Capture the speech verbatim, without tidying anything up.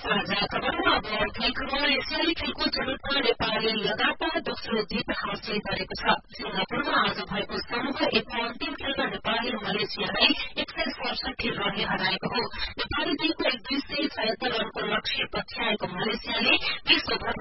साझा खबरमा अब खेलकुदमा एसियाली खेलकुद रूपमा नेपालले लगातार दोस्रो जित हासिल गरेको छ। सिंगापुरमा आज भएको समूह एकको अन्तिम खेलमा नेपालले मलेसियालाई एक सय सडसठी रनले हराएको हो। नेपाली टीमको एक दुई सय छयत्तर रनको लक्ष्य पछ्याएको मलेसियाले बीस ओभर